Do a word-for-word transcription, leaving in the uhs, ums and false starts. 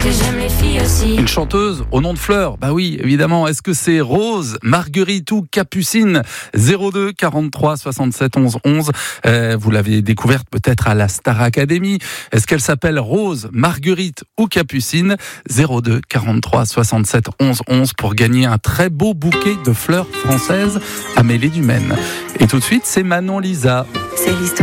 que j'aime les filles aussi. Une chanteuse au nom de Fleur, bah oui, évidemment. Est-ce que c'est Rose, Marguerite ou Capucine? zéro deux quarante-trois soixante-sept onze onze. Euh, vous l'avez découverte peut-être à la Star Academy. Est-ce qu'elle s'appelle Rose, Marguerite ou Capucine? zéro deux quarante-trois soixante-sept onze onze pour gagner un très beau bouquet de fleurs françaises Amélie du Maine. Et tout de suite, c'est Manon Lisa. C'est l'histoire